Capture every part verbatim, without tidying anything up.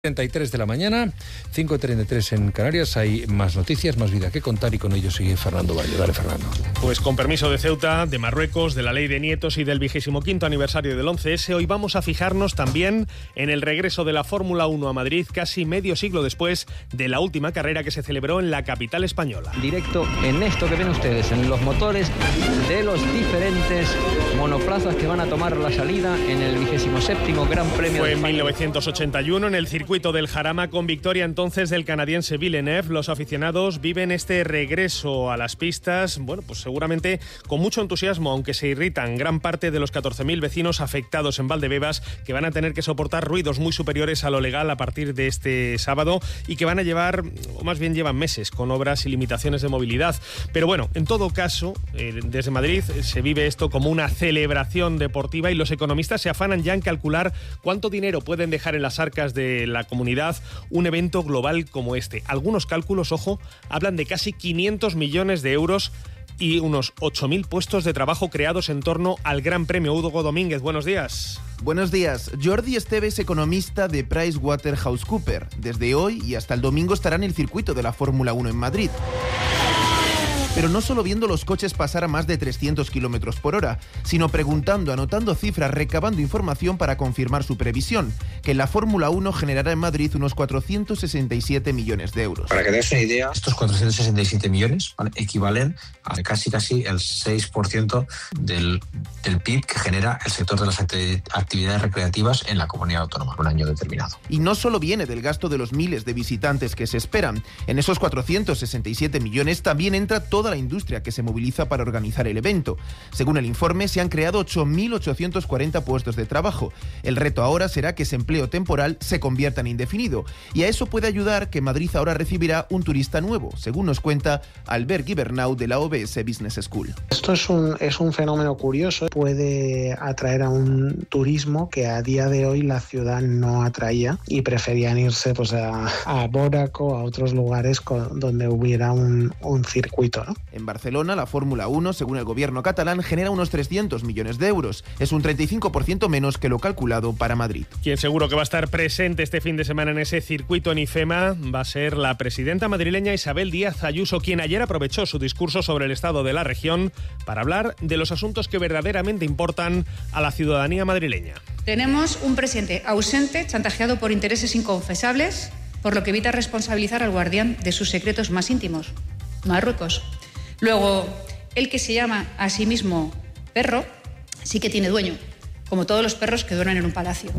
treinta y tres de la mañana, cinco treinta y tres en Canarias. Hay más noticias, más vida que contar y con ello sigue Fernando Bayo. Dale, Fernando. Pues con permiso de Ceuta, de Marruecos, de la Ley de Nietos y del vigésimo quinto aniversario del once ese, hoy vamos a fijarnos también en el regreso de la Fórmula uno a Madrid casi medio siglo después de la última carrera que se celebró en la capital española. Directo en esto que ven ustedes, en los motores de los diferentes monoplazas que van a tomar la salida en el vigésimo séptimo Gran Premio Fue de en España. mil novecientos ochenta y uno en el circuito del Jarama, con victoria entonces del canadiense Villeneuve. Los aficionados viven este regreso a las pistas, bueno, pues seguramente con mucho entusiasmo, aunque se irritan gran parte de los catorce mil vecinos afectados en Valdebebas, que van a tener que soportar ruidos muy superiores a lo legal a partir de este sábado y que van a llevar, o más bien llevan meses, con obras y limitaciones de movilidad. Pero bueno, en todo caso, eh, desde Madrid se vive esto como una celebración deportiva y los economistas se afanan ya en calcular cuánto dinero pueden dejar en las arcas de la comunidad un evento global como este. Algunos cálculos, ojo, hablan de casi quinientos millones de euros y unos ocho mil puestos de trabajo creados en torno al Gran Premio. Hugo Domínguez, buenos días. Buenos días. Jordi Esteves, economista de PricewaterhouseCoopers. Desde hoy y hasta el domingo estará en el circuito de la Fórmula uno en Madrid. Pero no solo viendo los coches pasar a más de trescientos kilómetros por hora, sino preguntando, anotando cifras, recabando información para confirmar su previsión, que la Fórmula uno generará en Madrid unos cuatrocientos sesenta y siete millones de euros. Para que des una idea, estos cuatrocientos sesenta y siete millones, ¿vale?, equivalen a casi casi el seis por ciento del, del P I B que genera el sector de las actividades recreativas en la comunidad autónoma, un año determinado. Y no solo viene del gasto de los miles de visitantes que se esperan. En esos cuatrocientos sesenta y siete millones también entra todo toda la industria que se moviliza para organizar el evento. Según el informe, se han creado ocho mil ochocientos cuarenta puestos de trabajo. El reto ahora será que ese empleo temporal se convierta en indefinido. Y a eso puede ayudar que Madrid ahora recibirá un turista nuevo, según nos cuenta Albert Gibernau de la O B S Business School. Esto es un, es un fenómeno curioso. Puede atraer a un turismo que a día de hoy la ciudad no atraía y preferían irse pues, a, a Mónaco, a otros lugares con, donde hubiera un, un circuito, ¿no? En Barcelona, la Fórmula uno, según el gobierno catalán, genera unos trescientos millones de euros. Es un treinta y cinco por ciento menos que lo calculado para Madrid. Quien seguro que va a estar presente este fin de semana en ese circuito en IFEMA va a ser la presidenta madrileña Isabel Díaz Ayuso, quien ayer aprovechó su discurso sobre el estado de la región para hablar de los asuntos que verdaderamente importan a la ciudadanía madrileña. Tenemos un presidente ausente, chantajeado por intereses inconfesables, por lo que evita responsabilizar al guardián de sus secretos más íntimos, Marruecos. Luego, el que se llama a sí mismo perro, sí que tiene dueño, como todos los perros que duermen en un palacio.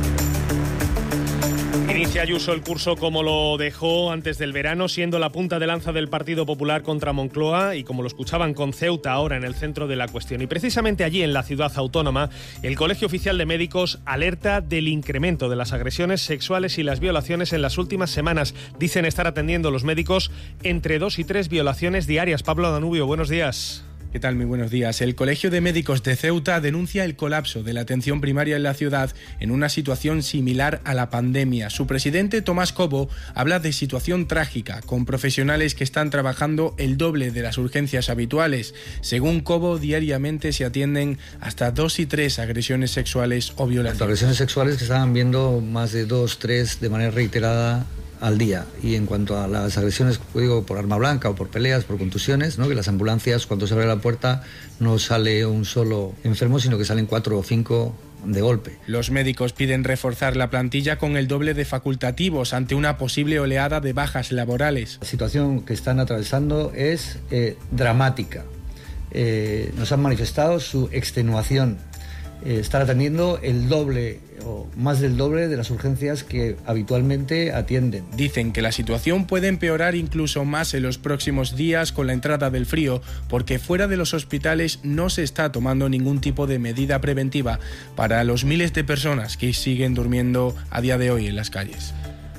Inicia Ayuso el curso como lo dejó antes del verano, siendo la punta de lanza del Partido Popular contra Moncloa y como lo escuchaban con Ceuta ahora en el centro de la cuestión. Y precisamente allí, en la ciudad autónoma, el Colegio Oficial de Médicos alerta del incremento de las agresiones sexuales y las violaciones en las últimas semanas. Dicen estar atendiendo los médicos entre dos y tres violaciones diarias. Pablo Danubio, buenos días. ¿Qué tal? Muy buenos días. El Colegio de Médicos de Ceuta denuncia el colapso de la atención primaria en la ciudad en una situación similar a la pandemia. Su presidente, Tomás Cobo, habla de situación trágica, con profesionales que están trabajando el doble de las urgencias habituales. Según Cobo, diariamente se atienden hasta dos y tres agresiones sexuales o violaciones. Las agresiones sexuales que estaban viendo más de dos, tres de manera reiterada al día. Y en cuanto a las agresiones, digo, por arma blanca o por peleas, por contusiones, ¿no?, que las ambulancias, cuando se abre la puerta, no sale un solo enfermo, sino que salen cuatro o cinco de golpe. Los médicos piden reforzar la plantilla con el doble de facultativos ante una posible oleada de bajas laborales. La situación que están atravesando es eh, dramática. Eh, nos han manifestado su extenuación. Eh, estar atendiendo el doble o más del doble de las urgencias que habitualmente atienden. Dicen que la situación puede empeorar incluso más en los próximos días con la entrada del frío, porque fuera de los hospitales no se está tomando ningún tipo de medida preventiva para los miles de personas que siguen durmiendo a día de hoy en las calles.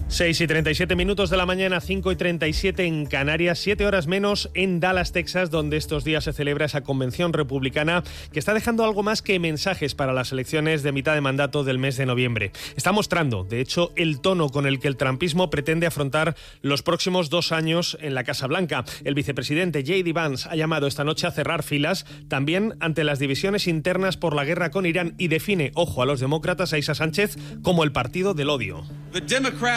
seis y treinta y siete minutos de la mañana, cinco y treinta y siete en Canarias, siete horas menos en Dallas, Texas, donde estos días se celebra esa convención republicana que está dejando algo más que mensajes para las elecciones de mitad de mandato del mes de noviembre. Está mostrando, de hecho, el tono con el que el trumpismo pretende afrontar los próximos dos años en la Casa Blanca. El vicepresidente J D Vance ha llamado esta noche a cerrar filas, también ante las divisiones internas por la guerra con Irán, y define, ojo, a los demócratas, a Isa Sánchez, como el partido del odio.